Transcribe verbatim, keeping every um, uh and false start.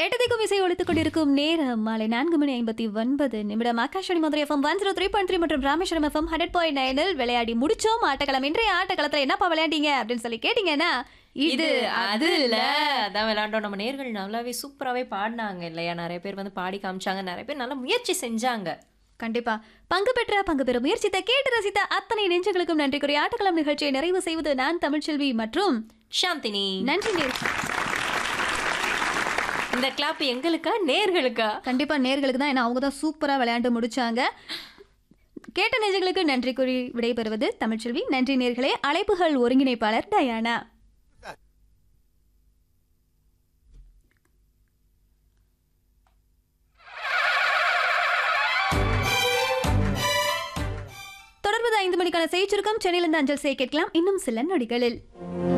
எட்டதிக்கும் இசை ஒழித்துக் கொண்டிருக்கும் நேரம் மாலை நான்கு மணி ஐம்பத்தி ஒன்பது நிமிடம். Akashvani Madurai FM one zero three point three மற்றும் ராமேஸ்வரம் எஃப்எம் ஹண்ட்ரட் பாயிண்ட் நைனில் விளையாடி முடிச்சோம் ஆட்டக்களம். இன்றைய ஆட்டக்களத்தில் என்னப்பா விளையாண்டீங்க அப்படின்னு சொல்லி கேட்டீங்கன்னா, இது அது இல்ல அதான் விளையாண்டோம். நம்ம நேர்கள் நல்லாவே சூப்பராகவே பாடினாங்க இல்லையா? நிறைய பேர் வந்து பாடி காமிச்சாங்க, நிறைய பேர் நல்லா முயற்சி செஞ்சாங்க. கண்டிப்பா பங்கு பெற்ற பங்கு பெற முயற்சித்த கேட்டு ரசித்த அத்தனை நெஞ்சங்களுக்கும் நன்றி கூறி ஆட்டக்களம் நிகழ்ச்சியை நிறைவு செய்வது நான் தமிழ்ச்செல்வி மற்றும் சாந்தினி. நன்றி நேர். இந்த கிளாப் எங்களுக்கா நேர்களுக்கா? கண்டிப்பா நேர்களுக்கு தான், ஏன்னா அவங்க தான் சூப்பரா விளையாண்டு முடிச்சாங்க. கேட்ட நெஞ்சங்களுக்கு நன்றி கூறி விடைபெறுவது தமிழ்ச்செல்வி. நன்றி நேர்களே. அழைப்புகள் ஒருங்கிணைப்பாளர் டயானா. தொடர்வது ஐந்து மணிக்கான செய்தி சுருக்கம். சென்னையிலிருந்து அஞ்சல் செய்ய கேட்கலாம் இன்னும் சில நொடிகளில்.